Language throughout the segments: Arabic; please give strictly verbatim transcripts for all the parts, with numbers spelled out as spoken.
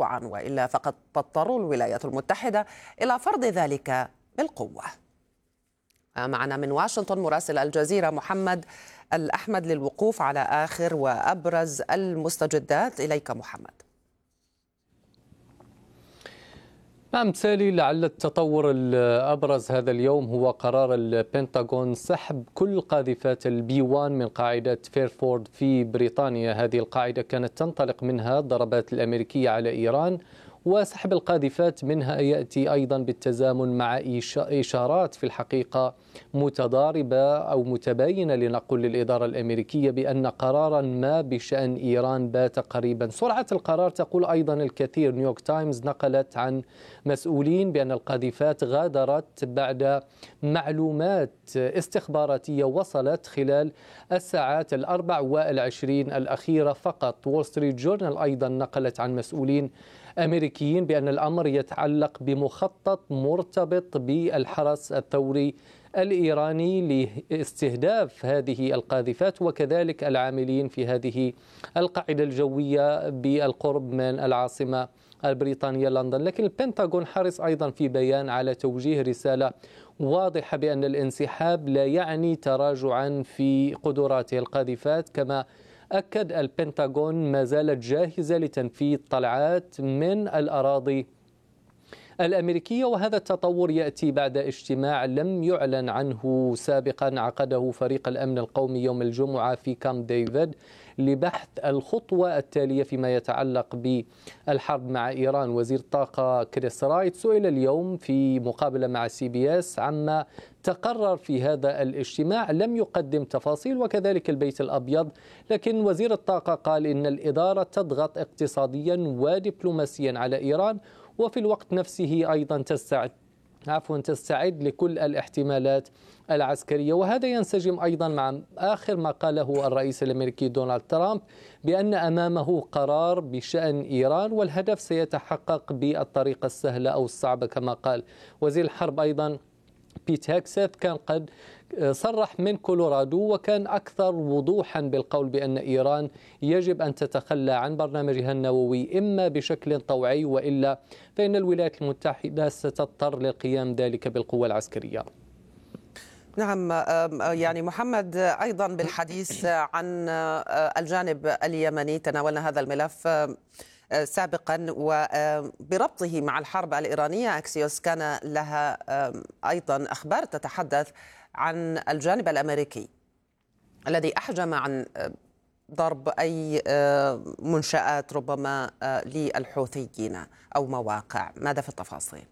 تطوعا، وإلا فقد تضطر الولايات المتحدة إلى فرض ذلك بالقوة. معنا من واشنطن مراسل الجزيرة محمد الأحمد للوقوف على آخر وأبرز المستجدات. إليك محمد. نعم سالي، لعل التطور الأبرز هذا اليوم هو قرار البنتاغون سحب كل قاذفات البي واحد من قاعدة فيرفورد في بريطانيا. هذه القاعدة كانت تنطلق منها الضربات الأمريكية على إيران، وسحب القاذفات منها يأتي أيضا بالتزامن مع إشارات في الحقيقة متضاربة أو متباينة لنقل للإدارة الأمريكية بأن قرارا ما بشأن إيران بات قريبا. سرعة القرار تقول أيضا الكثير. نيويورك تايمز نقلت عن مسؤولين بأن القاذفات غادرت بعد معلومات استخباراتية وصلت خلال الساعات الأربع والعشرين الأخيرة فقط. وول ستريت جورنال أيضا نقلت عن مسؤولين أمريكيين بأن الأمر يتعلق بمخطط مرتبط بالحرس الثوري الإيراني لاستهداف هذه القاذفات وكذلك العاملين في هذه القاعدة الجوية بالقرب من العاصمة البريطانية لندن. لكن البنتاغون حرص أيضا في بيان على توجيه رسالة واضحة بأن الانسحاب لا يعني تراجعا في قدرات القاذفات. كما أكد البنتاغون ما زالت جاهزة لتنفيذ طلعات من الأراضي الأمريكية، وهذا التطور يأتي بعد اجتماع لم يعلن عنه سابقا عقده فريق الأمن القومي يوم الجمعة في كامب ديفيد لبحث الخطوة التالية فيما يتعلق بالحرب مع إيران. وزير الطاقة كريس رايت سئل اليوم في مقابلة مع سي بي اس عما تقرر في هذا الاجتماع، لم يقدم تفاصيل وكذلك البيت الأبيض، لكن وزير الطاقة قال إن الإدارة تضغط اقتصاديا ودبلوماسيا على إيران، وفي الوقت نفسه أيضا تستعد عفوا تستعد لكل الاحتمالات العسكرية. وهذا ينسجم أيضا مع آخر ما قاله الرئيس الأمريكي دونالد ترامب بأن أمامه قرار بشأن إيران والهدف سيتحقق بالطريقة السهلة أو الصعبة كما قال. وزير الحرب أيضا بيت هيكسث كان قد صرح من كولورادو وكان أكثر وضوحا بالقول بأن إيران يجب أن تتخلى عن برنامجها النووي إما بشكل طوعي وإلا فإن الولايات المتحدة ستضطر للقيام ذلك بالقوة العسكرية. نعم يعني محمد، أيضا بالحديث عن الجانب اليمني تناولنا هذا الملف سابقا وبربطه مع الحرب الإيرانية. أكسيوس كان لها أيضا أخبار تتحدث عن الجانب الأمريكي الذي أحجم عن ضرب أي منشآت ربما للحوثيين أو مواقع. ماذا في التفاصيل؟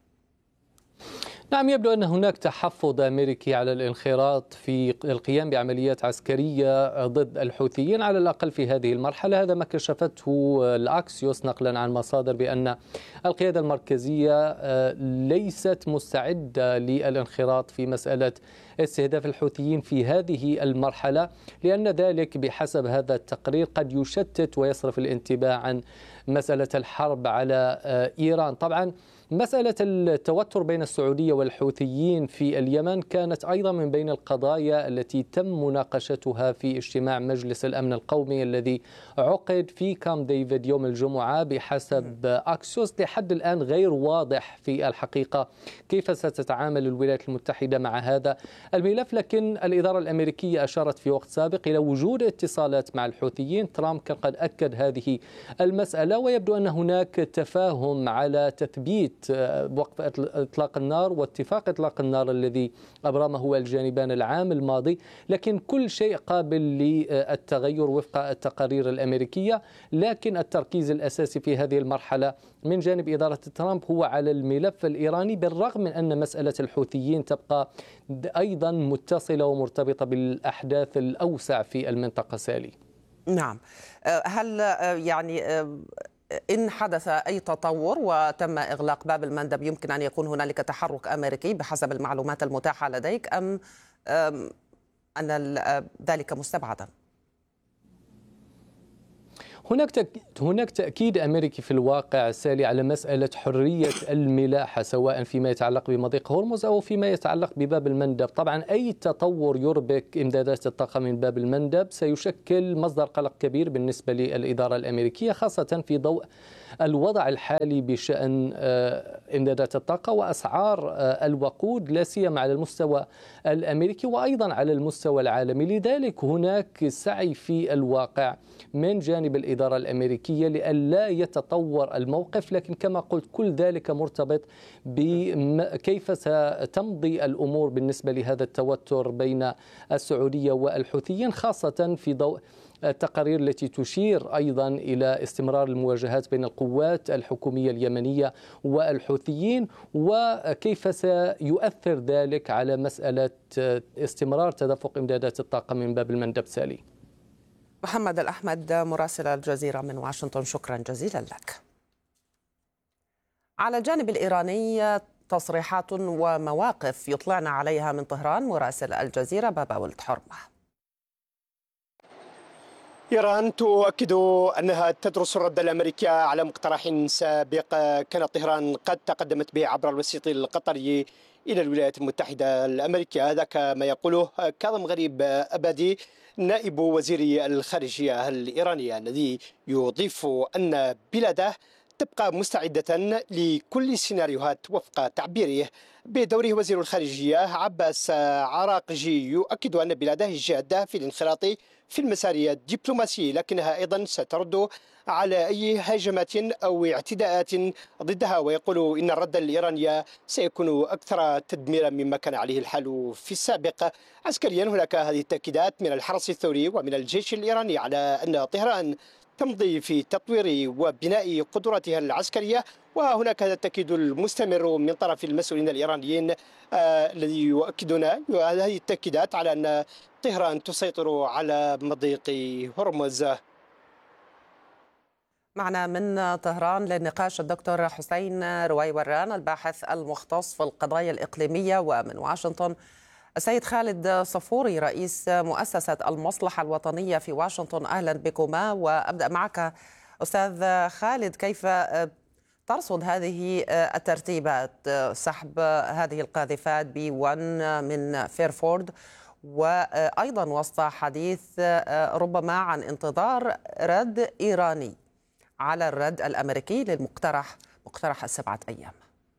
نعم، يبدو أن هناك تحفظ أمريكي على الانخراط في القيام بعمليات عسكرية ضد الحوثيين على الأقل في هذه المرحلة. هذا ما كشفته الأكسيوس نقلا عن مصادر بأن القيادة المركزية ليست مستعدة للانخراط في مسألة استهداف الحوثيين في هذه المرحلة، لأن ذلك بحسب هذا التقرير قد يشتت ويصرف الانتباه عن مسألة الحرب على إيران. طبعا مسألة التوتر بين السعودية والحوثيين في اليمن كانت أيضا من بين القضايا التي تم مناقشتها في اجتماع مجلس الأمن القومي الذي عقد في كامب ديفيد يوم الجمعة. بحسب أكسيوس لحد الآن غير واضح في الحقيقة كيف ستتعامل الولايات المتحدة مع هذا الملف، لكن الإدارة الأمريكية أشارت في وقت سابق إلى وجود اتصالات مع الحوثيين. ترامب كان قد أكد هذه المسألة، ويبدو أن هناك تفاهم على تثبيت وقف إطلاق النار واتفاق إطلاق النار الذي أبرمه الجانبان العام الماضي، لكن كل شيء قابل للتغير وفق التقارير الأمريكية. لكن التركيز الأساسي في هذه المرحلة من جانب إدارة ترامب هو على الملف الإيراني، بالرغم من أن مسألة الحوثيين تبقى أيضا متصلة ومرتبطة بالأحداث الأوسع في المنطقة. سالي. نعم، هل يعني إن حدث أي تطور وتم إغلاق باب المندب يمكن أن يكون هنالك تحرك أمريكي بحسب المعلومات المتاحة لديك، أم أن ذلك مستبعدا؟ هناك هناك تأكيد أمريكي في الواقع سالي على مسألة حرية الملاحة سواء فيما يتعلق بمضيق هرمز أو فيما يتعلق بباب المندب. طبعا أي تطور يربك إمدادات الطاقة من باب المندب سيشكل مصدر قلق كبير بالنسبة للإدارة الأمريكية، خاصة في ضوء الوضع الحالي بشأن إمدادات الطاقة وأسعار الوقود، لا سيما على المستوى الأمريكي وأيضا على المستوى العالمي. لذلك هناك سعي في الواقع من جانب الإدارة الأمريكية لئلا يتطور الموقف، لكن كما قلت كل ذلك مرتبط بكيف ستمضي الأمور بالنسبة لهذا التوتر بين السعودية والحوثيين، خاصة في ضوء التقارير التي تشير أيضا إلى استمرار المواجهات بين القوات الحكومية اليمنية والحوثيين، وكيف سيؤثر ذلك على مسألة استمرار تدفق إمدادات الطاقة من باب المندب سالي. محمد الأحمد مراسل الجزيرة من واشنطن، شكرا جزيلا لك. على الجانب الإيراني تصريحات ومواقف يطلعنا عليها من طهران مراسل الجزيرة بابا ولد حرمة. إيران تؤكد أنها تدرس الرد الأمريكي على مقترح سابق كانت طهران قد تقدمت به عبر الوسيط القطري إلى الولايات المتحدة الأمريكية. هذا كما يقوله كاظم غريب أبادي نائب وزير الخارجية الإيرانية، الذي يضيف أن بلاده تبقى مستعدة لكل السيناريوهات وفق تعبيره. بدوره وزير الخارجية عباس عراقجي يؤكد أن بلاده جادة في الانخراط في المسار الدبلوماسي، لكنها أيضا سترد على أي هجمات أو اعتداءات ضدها، ويقول إن الرد الإيراني سيكون أكثر تدميرا مما كان عليه الحال في السابق. عسكريا هناك هذه التأكيدات من الحرس الثوري ومن الجيش الإيراني على أن طهران تمضي في تطوير وبناء قدراتها العسكرية، وهناك هذا التأكيد المستمر من طرف المسؤولين الإيرانيين آه الذي يؤكدون هذه التأكيدات على أن طهران تسيطر على مضيق هرمز. معنا من طهران للنقاش الدكتور حسين رويوران الباحث المختص في القضايا الإقليمية، ومن واشنطن السيد خالد صفوري رئيس مؤسسة المصلحة الوطنية في واشنطن. أهلا بكما، وأبدأ معك أستاذ خالد، كيف ترصد هذه الترتيبات، سحب هذه القاذفات بي واحد من فيرفورد، وأيضا وسط حديث ربما عن انتظار رد إيراني على الرد الأمريكي للمقترح مقترح السبعة أيام؟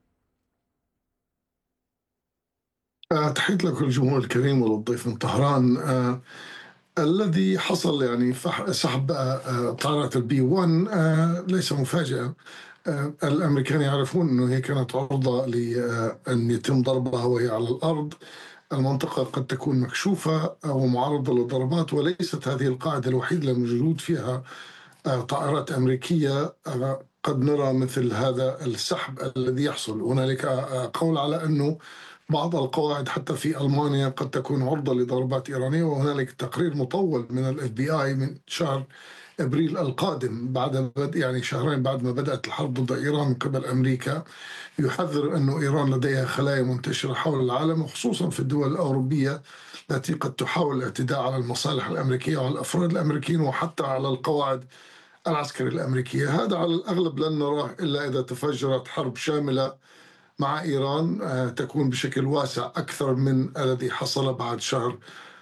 تحية لك الجمهور الكريم وللضيف من طهران. آه الذي حصل يعني سحب آه طائرات البي واحد آه ليس مفاجئا. آه الأمريكان يعرفون أنه هي كانت عرضة لأن يتم ضربها وهي على الأرض. المنطقة قد تكون مكشوفة ومعرضة للضربات، وليست هذه القاعدة الوحيدة الموجود فيها آه طائرات أمريكية. آه قد نرى مثل هذا السحب الذي يحصل. هنالك آه قول على أنه بعض القواعد حتى في ألمانيا قد تكون عرضة لضربات إيرانية، وهنالك تقرير مطول من الاف بي اي من شهر ابريل القادم بعد بدء يعني شهرين بعد ما بدأت الحرب ضد إيران من قبل أمريكا، يحذر أنه إيران لديها خلايا منتشرة حول العالم، وخصوصا في الدول الأوروبية التي قد تحاول الاعتداء على المصالح الأمريكية وعلى الأفراد الأمريكيين وحتى على القواعد العسكرية الأمريكية. هذا على الأغلب لن نراه إلا إذا تفجرت حرب شاملة مع إيران تكون بشكل واسع أكثر من الذي حصل بعد شهر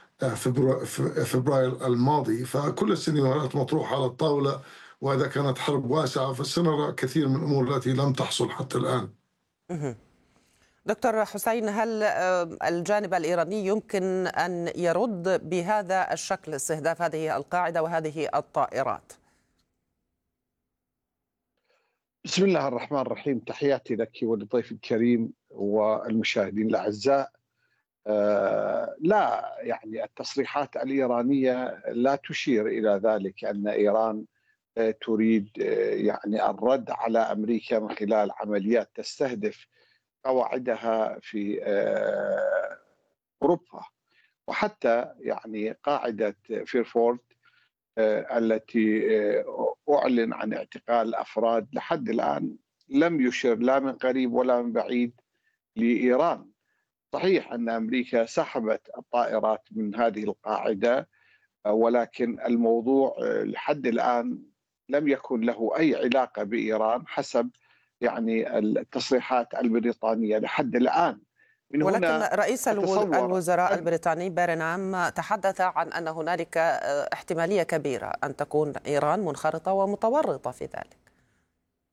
فبراير الماضي. فكل السيناريوهات مطروحة على الطاولة، وإذا كانت حرب واسعة فسنرى كثير من الأمور التي لم تحصل حتى الآن. دكتور حسين، هل الجانب الإيراني يمكن أن يرد بهذا الشكل استهداف هذه القاعدة وهذه الطائرات؟ بسم الله الرحمن الرحيم، تحياتي لك وللضيف الكريم والمشاهدين الأعزاء. آه لا يعني التصريحات الإيرانية لا تشير إلى ذلك أن إيران آه تريد آه يعني الرد على أمريكا من خلال عمليات تستهدف قواعدها في آه أوروبا، وحتى يعني قاعدة فيرفورد التي أعلن عن اعتقال أفراد لحد الآن لم يشر لا من قريب ولا من بعيد لإيران. صحيح أن أمريكا سحبت الطائرات من هذه القاعدة، ولكن الموضوع لحد الآن لم يكن له أي علاقة بإيران حسب يعني التصريحات البريطانية لحد الآن. من ولكن هنا رئيس الوزراء البريطاني بيرنهام تحدث عن أن هنالك احتمالية كبيرة أن تكون إيران منخرطة ومتورطة في ذلك.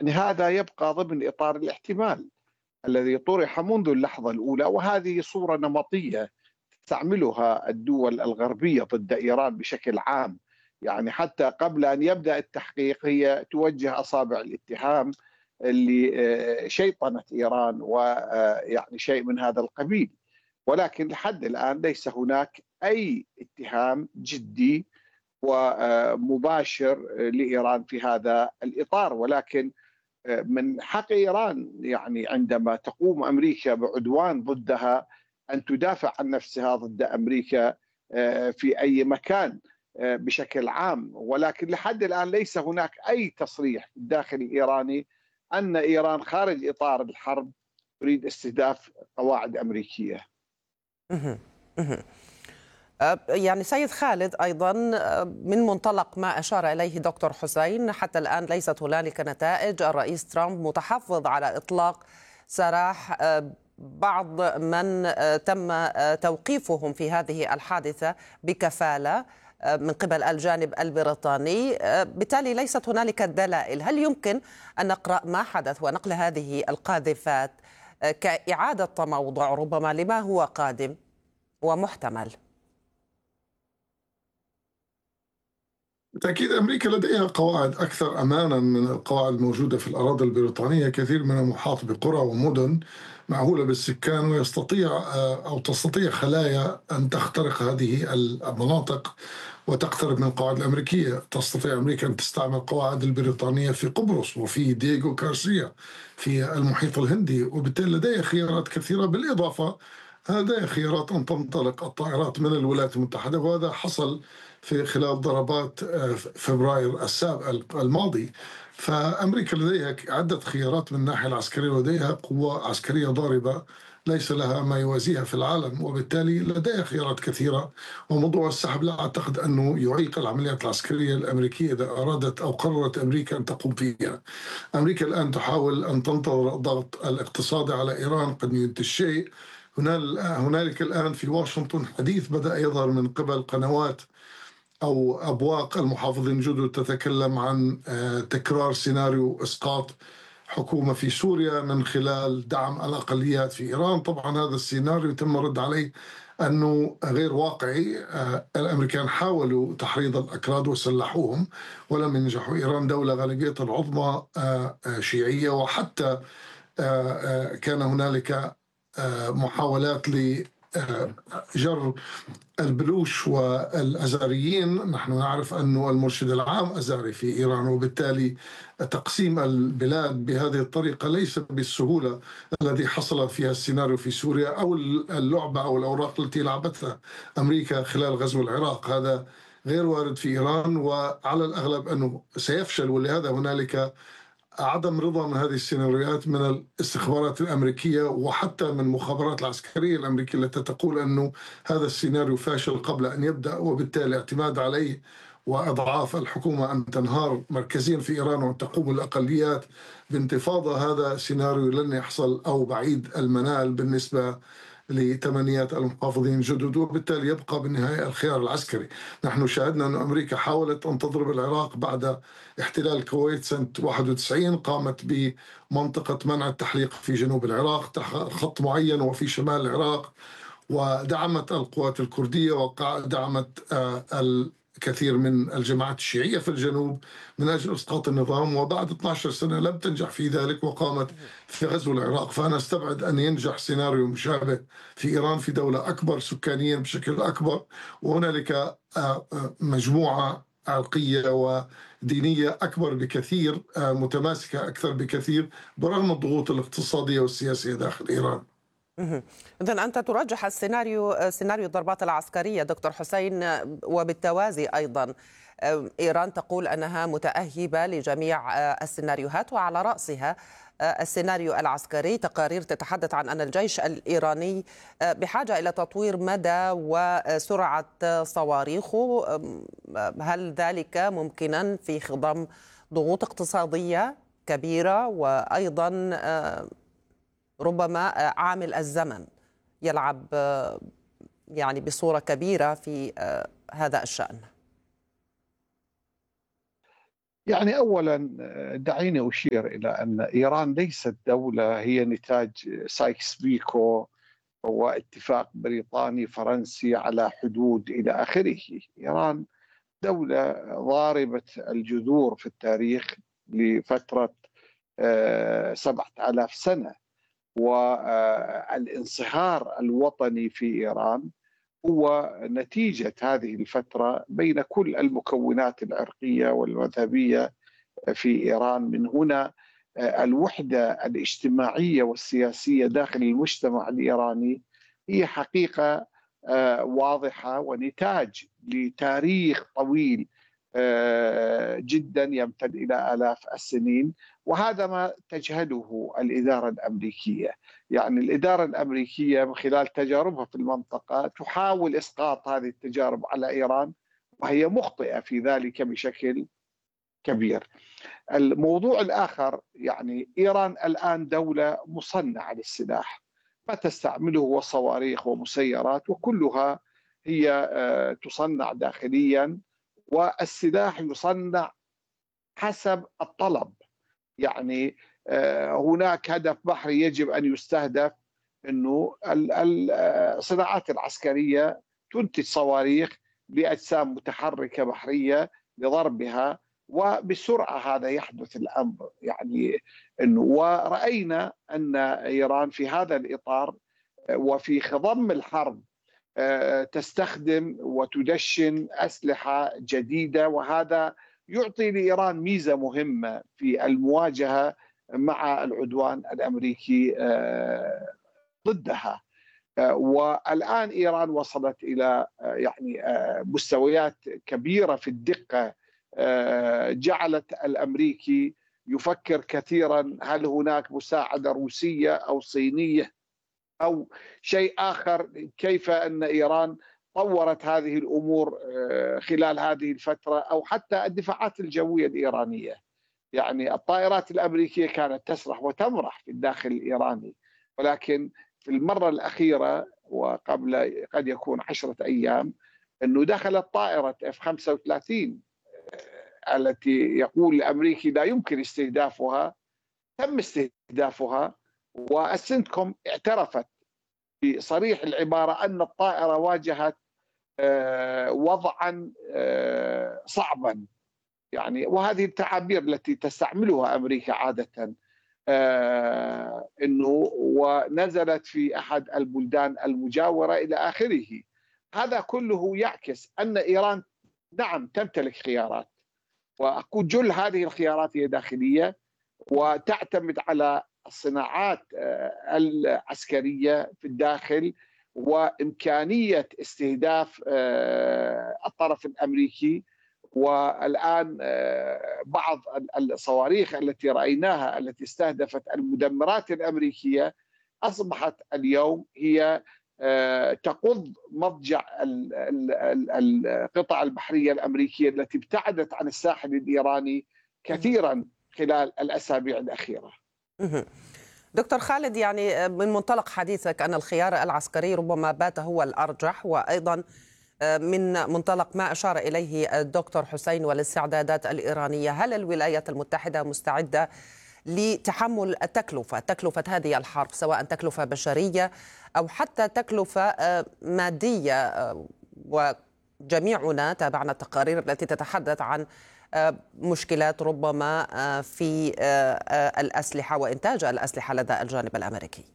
يعني هذا يبقى ضمن إطار الاحتمال الذي طرح منذ اللحظة الأولى، وهذه صورة نمطية تستعملها الدول الغربية ضد إيران بشكل عام. يعني حتى قبل أن يبدأ التحقيق هي توجه أصابع الاتهام لشيطنة إيران ويعني شيء من هذا القبيل، ولكن لحد الآن ليس هناك أي اتهام جدي ومباشر لإيران في هذا الإطار. ولكن من حق إيران يعني عندما تقوم أمريكا بعدوان ضدها أن تدافع عن نفسها ضد أمريكا في أي مكان بشكل عام. ولكن لحد الآن ليس هناك أي تصريح داخلي إيراني أن إيران خارج إطار الحرب تريد استهداف قواعد أمريكية. يعني سيد خالد، أيضا من منطلق ما أشار إليه دكتور حسين، حتى الآن ليست هنالك نتائج. الرئيس ترامب متحفظ على إطلاق سراح بعض من تم توقيفهم في هذه الحادثة بكفالة من قبل الجانب البريطاني، بالتالي ليست هنالك دلائل. هل يمكن أن نقرأ ما حدث ونقل هذه القاذفات كإعادة تموضع ربما لما هو قادم ومحتمل؟ بالتأكيد أمريكا لديها قواعد أكثر أمانا من القواعد الموجودة في الأراضي البريطانية. كثير منها محاط بقرى ومدن معهولة بالسكان، ويستطيع أو تستطيع خلايا أن تخترق هذه المناطق وتقترب من القواعد الأمريكية. تستطيع أمريكا أن تستعمل القواعد البريطانية في قبرص وفي دييغو غارسيا في المحيط الهندي، وبالتالي لديها خيارات كثيرة. بالإضافة لديها خيارات أن تنطلق الطائرات من الولايات المتحدة، وهذا حصل في خلال ضربات فبراير السابق الماضي. فأمريكا لديها عدة خيارات من الناحية العسكرية، ولديها قوة عسكرية ضاربة ليس لها ما يوازيها في العالم، وبالتالي لديها خيارات كثيرة. وموضوع السحب لا أعتقد أنه يعيق العمليات العسكرية الأمريكية إذا أرادت أو قررت أمريكا أن تقوم فيها. أمريكا الآن تحاول أن تنتظر الضغط الاقتصادي على إيران قد ينتهي الشيء. هنالك الآن في واشنطن حديث بدأ يظهر من قبل قنوات أو أبواق المحافظين الجدد تتكلم عن تكرار سيناريو إسقاط حكومة في سوريا من خلال دعم الأقليات في إيران. طبعا هذا السيناريو تم الرد عليه أنه غير واقعي. الأمريكان حاولوا تحريض الأكراد وسلحوهم ولم ينجحوا. إيران دولة غالبية العظمى شيعية، وحتى كان هنالك محاولات لجر البلوش والأزاريين. نحن نعرف أن المرشد العام أزاري في إيران، وبالتالي تقسيم البلاد بهذه الطريقة ليس بالسهولة الذي حصل فيها السيناريو في سوريا أو اللعبة أو الأوراق التي لعبتها أمريكا خلال غزو العراق. هذا غير وارد في إيران، وعلى الأغلب أنه سيفشل. ولهذا هنالك عدم رضا من هذه السيناريوهات من الاستخبارات الأمريكية وحتى من المخابرات العسكرية الأمريكية التي تقول أنه هذا السيناريو فاشل قبل أن يبدأ، وبالتالي الاعتماد عليه وأضعاف الحكومة أن تنهار مركزيا في إيران وأن تقوم الأقليات بانتفاضة. هذا سيناريو لن يحصل أو بعيد المنال بالنسبة لتمنيات المحافظين الجدد، وبالتالي يبقى بالنهاية الخيار العسكري. نحن شاهدنا أن أمريكا حاولت أن تضرب العراق بعد احتلال الكويت سنة واحد وتسعين، قامت بمنطقة منع التحليق في جنوب العراق تحت خط معين وفي شمال العراق، ودعمت القوات الكردية ودعمت الكثير من الجماعات الشيعية في الجنوب من أجل إسقاط النظام. وبعد اثنتي عشرة سنة لم تنجح في ذلك وقامت في غزو العراق. فأنا استبعد أن ينجح سيناريو مشابه في إيران في دولة أكبر سكانيا بشكل أكبر، وهنالك مجموعة عرقية ودينية أكبر بكثير، متماسكة أكثر بكثير برغم الضغوط الاقتصادية والسياسية داخل إيران. إذن أنت ترجح السيناريو سيناريو الضربات العسكرية دكتور حسين، وبالتوازي أيضا إيران تقول أنها متأهبة لجميع السيناريوهات وعلى رأسها السيناريو العسكري. تقارير تتحدث عن أن الجيش الإيراني بحاجة إلى تطوير مدى وسرعة صواريخه. هل ذلك ممكنا في خضم ضغوط اقتصادية كبيرة، وأيضا ربما عامل الزمن يلعب يعني بصورة كبيرة في هذا الشأن؟ يعني أولا دعيني أشير إلى أن إيران ليست دولة هي نتاج سايكس بيكو واتفاق بريطاني فرنسي على حدود إلى آخره. إيران دولة ضاربة الجذور في التاريخ لفترة سبعة آلاف سنة، والانصهار الوطني في إيران هو نتيجة هذه الفترة بين كل المكونات العرقية والمذهبية في إيران. من هنا الوحدة الاجتماعية والسياسية داخل المجتمع الإيراني هي حقيقة واضحة ونتاج لتاريخ طويل جدا يمتد إلى آلاف السنين، وهذا ما تجهله الإدارة الأمريكية. يعني الإدارة الأمريكية من خلال تجاربها في المنطقة تحاول إسقاط هذه التجارب على إيران، وهي مخطئة في ذلك بشكل كبير. الموضوع الآخر، يعني إيران الآن دولة مصنعة للسلاح، ما تستعمله هو صواريخ ومسيرات، وكلها هي تصنع داخليا، والسلاح يصنع حسب الطلب. يعني هناك هدف بحري يجب أن يستهدف، أنه الصناعات العسكرية تنتج صواريخ بأجسام متحركة بحرية لضربها، وبسرعة هذا يحدث الأمر. يعني أنه ورأينا أن إيران في هذا الإطار وفي خضم الحرب تستخدم وتدشن أسلحة جديدة، وهذا يعطي لإيران ميزة مهمة في المواجهة مع العدوان الأمريكي ضدها. والآن إيران وصلت إلى يعني مستويات كبيرة في الدقة، جعلت الأمريكي يفكر كثيرا هل هناك مساعدة روسية أو صينية أو شيء آخر، كيف أن إيران طورت هذه الأمور خلال هذه الفترة، أو حتى الدفاعات الجوية الإيرانية. يعني الطائرات الأمريكية كانت تسرح وتمرح في الداخل الإيراني، ولكن في المرة الأخيرة وقبل قد يكون عشرة أيام أنه دخلت طائرة إف خمسة وثلاثين التي يقول الأمريكي لا يمكن استهدافها، تم استهدافها، والسنتكوم اعترفت بصريح العبارة أن الطائرة واجهت وضعا صعبا. يعني وهذه التعابير التي تستعملها أمريكا عادة، أنه ونزلت في أحد البلدان المجاورة إلى آخره. هذا كله يعكس أن إيران نعم تمتلك خيارات، وجل هذه الخيارات هي داخلية وتعتمد على الصناعات العسكرية في الداخل وإمكانية استهداف الطرف الأمريكي. والآن بعض الصواريخ التي رأيناها التي استهدفت المدمرات الأمريكية أصبحت اليوم هي تقض مضجع القطع البحرية الأمريكية التي ابتعدت عن الساحل الإيراني كثيرا خلال الأسابيع الأخيرة. دكتور خالد، يعني من منطلق حديثك أن الخيار العسكري ربما بات هو الأرجح، وأيضا من منطلق ما أشار إليه الدكتور حسين والاستعدادات الإيرانية، هل الولايات المتحدة مستعدة لتحمل التكلفة تكلفة هذه الحرب، سواء تكلفة بشرية أو حتى تكلفة مادية؟ وجميعنا تابعنا التقارير التي تتحدث عن مشكلات ربما في الأسلحة وإنتاج الأسلحة لدى الجانب الأمريكي.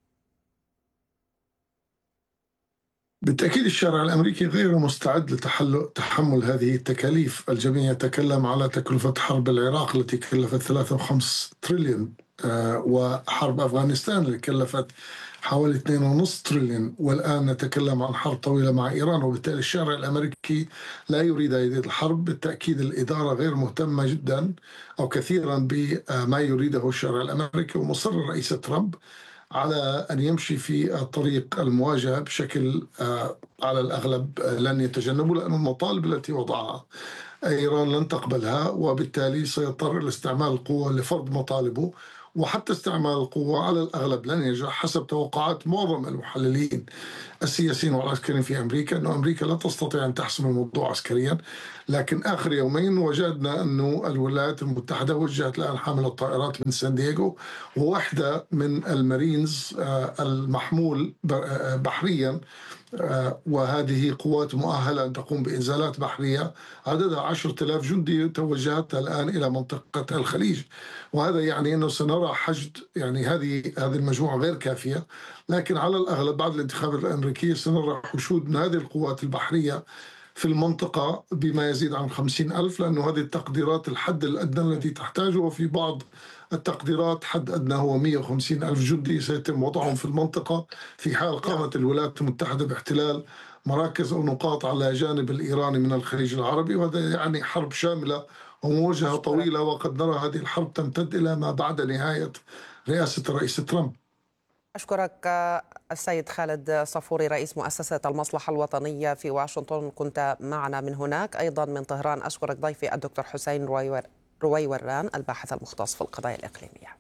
بالتأكيد الشارع الأمريكي غير مستعد لتحمل هذه التكاليف. الجميع يتكلم على تكلفة حرب العراق التي كلفت ثلاثة فاصلة خمسة تريليون، وحرب أفغانستان اللي كلفت حوالي اثنين فاصلة خمسة تريليون، والآن نتكلم عن حرب طويلة مع إيران. وبالتالي الشارع الأمريكي لا يريد هذه الحرب. بالتأكيد الإدارة غير مهتمة جدا أو كثيرا بما يريده الشارع الأمريكي، ومصر الرئيس ترامب على أن يمشي في طريق المواجهة بشكل على الأغلب لن يتجنبه، لأن المطالب التي وضعها إيران لن تقبلها، وبالتالي سيضطر لاستعمال القوة لفرض مطالبه. وحتى استعمال القوة على الأغلب لن ينجح حسب توقعات معظم المحللين السياسيين والعسكريين في أمريكا، أن أمريكا لا تستطيع أن تحسم الموضوع عسكريا. لكن آخر يومين وجدنا أن الولايات المتحدة وجهت الآن حاملة الطائرات من سان دييغو وواحدة من المارينز المحمول بحريا، وهذه قوات مؤهلة أن تقوم بإنزالات بحرية عددها عشرة آلاف جندي توجهتها الآن إلى منطقة الخليج. وهذا يعني أنه سنرى حشد، يعني هذه هذه المجموعة غير كافية، لكن على الأغلب بعد الانتخابات الأمريكية سنرى حشود من هذه القوات البحرية في المنطقة بما يزيد عن خمسين ألف، لأنه هذه التقديرات الحد الأدنى التي تحتاجه، وفي بعض التقديرات حد أدنى هو مئة وخمسين ألف جندي سيتم وضعهم في المنطقة في حال قامت الولايات المتحدة باحتلال مراكز أو نقاط على جانب الإيراني من الخليج العربي. وهذا يعني حرب شاملة ومواجهة طويلة، وقد نرى هذه الحرب تمتد إلى ما بعد نهاية رئاسة الرئيس ترامب. أشكرك السيد خالد صفوري رئيس مؤسسة المصلحة الوطنية في واشنطن، كنت معنا من هناك. أيضا من طهران أشكرك ضيفي الدكتور حسين رويوران الباحث المختص في القضايا الإقليمية.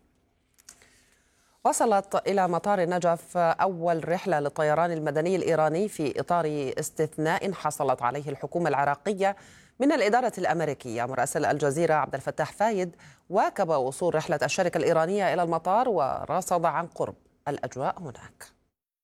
وصلت إلى مطار النجف أول رحلة للطيران المدني الإيراني في إطار استثناء حصلت عليه الحكومة العراقية من الإدارة الأمريكية. مراسل الجزيرة عبد الفتاح فايد واكب وصول رحلة الشركة الإيرانية إلى المطار ورصد عن قرب الأجواء هناك.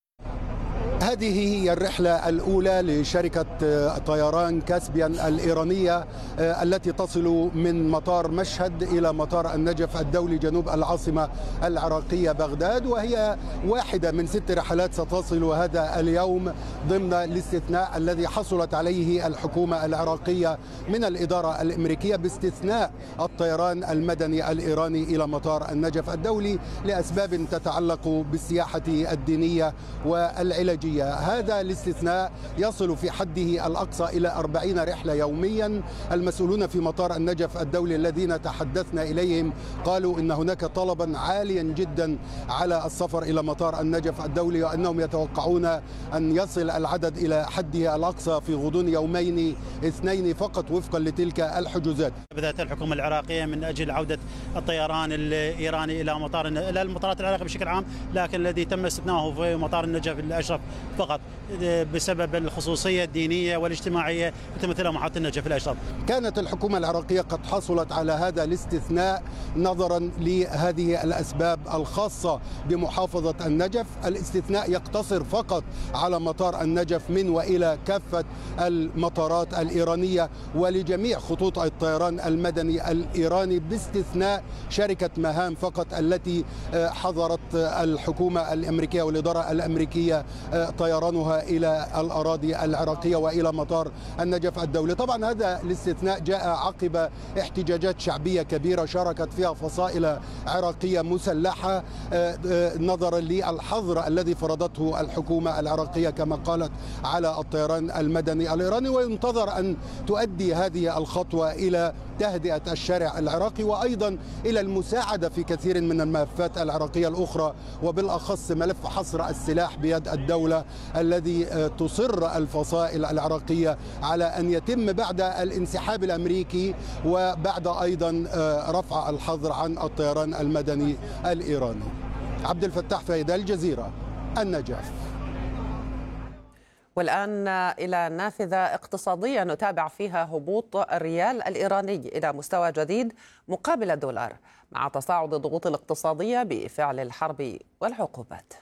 هذه هي الرحلة الأولى لشركة طيران كاسبيان الإيرانية التي تصل من مطار مشهد إلى مطار النجف الدولي جنوب العاصمة العراقية بغداد، وهي واحدة من ست رحلات ستصل هذا اليوم ضمن الاستثناء الذي حصلت عليه الحكومة العراقية من الإدارة الأمريكية باستثناء الطيران المدني الإيراني إلى مطار النجف الدولي لأسباب تتعلق بالسياحة الدينية والعلاجية. هذا الاستثناء يصل في حده الأقصى إلى أربعين رحلة يوميا. المسؤولون في مطار النجف الدولي الذين تحدثنا إليهم قالوا إن هناك طلبا عاليا جدا على السفر إلى مطار النجف الدولي، وأنهم يتوقعون أن يصل العدد إلى حده الأقصى في غضون يومين اثنين فقط وفقا لتلك الحجوزات. بدأت الحكومة العراقية من أجل عودة الطيران الإيراني إلى مطار إلى المطارات العراقية بشكل عام، لكن الذي تم استثناؤه في مطار النجف الأشرف فقط بسبب الخصوصية الدينية والاجتماعية تمثلها محطة النجف الأشرف. كانت الحكومة العراقية قد حصلت على هذا الاستثناء نظرا لهذه الأسباب الخاصة بمحافظة النجف. الاستثناء يقتصر فقط على مطار النجف من وإلى كافة المطارات الإيرانية ولجميع خطوط الطيران المدني الإيراني باستثناء شركة مهام فقط التي حظرت الحكومة الأمريكية والإدارة الأمريكية طيرانها إلى الأراضي العراقية وإلى مطار النجف الدولي. طبعا هذا الاستثناء جاء عقب احتجاجات شعبية كبيرة شاركت فيها فصائل عراقية مسلحة نظرا للحظر الذي فرضته الحكومة العراقية كما قالت على الطيران المدني الإيراني، وينتظر أن تؤدي هذه الخطوة إلى تهدئة الشارع العراقي وأيضا إلى المساعدة في كثير من الملفات العراقية الأخرى، وبالأخص ملف حصر السلاح بيد الدولة الذي تصر الفصائل العراقية على أن يتم بعد الانسحاب الأمريكي وبعد أيضا رفع الحظر عن الطيران المدني الإيراني. عبد الفتاح فايد، الجزيرة، النجف. والآن إلى نافذة اقتصادية نتابع فيها هبوط الريال الإيراني إلى مستوى جديد مقابل الدولار مع تصاعد الضغوط الاقتصادية بفعل الحرب والعقوبات.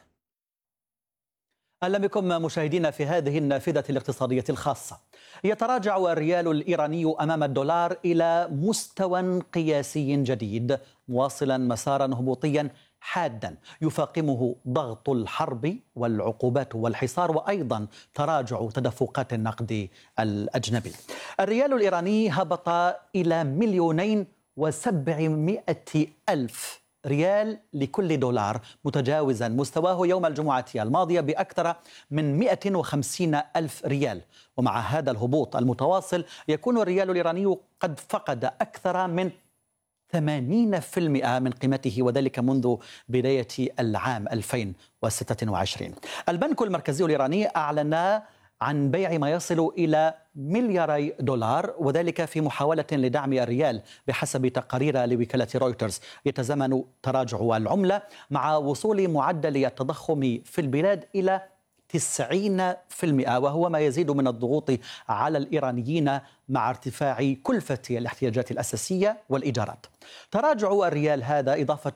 أهلا بكم مشاهدينا في هذه النافذة الاقتصادية الخاصة. يتراجع الريال الإيراني أمام الدولار إلى مستوى قياسي جديد مواصلا مسارا هبوطيا حادا يفاقمه ضغط الحرب والعقوبات والحصار وأيضا تراجع تدفقات النقد الأجنبي. الريال الإيراني هبط إلى مليونين وسبعمائة ألف ريال لكل دولار، متجاوزا مستواه يوم الجمعة الماضية بأكثر من مئة وخمسين ألف ريال. ومع هذا الهبوط المتواصل يكون الريال الإيراني قد فقد أكثر من ثمانين بالمئة من قيمته، وذلك منذ بداية العام ألفين وستة وعشرين. البنك المركزي الإيراني أعلن عن بيع ما يصل إلى ملياري دولار، وذلك في محاولة لدعم الريال بحسب تقارير لوكالة رويترز. يتزامن تراجع العملة مع وصول معدل التضخم في البلاد إلى تسعين بالمئة، وهو ما يزيد من الضغوط على الإيرانيين مع ارتفاع كلفة الاحتياجات الأساسية والإيجارات. تراجع الريال هذا إضافة